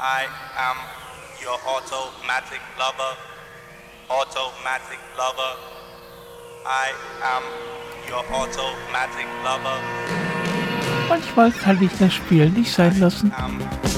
I am your automatic lover. Automatic lover. I am your automatic lover. Manchmal kann ich das Spiel nicht sein lassen. I am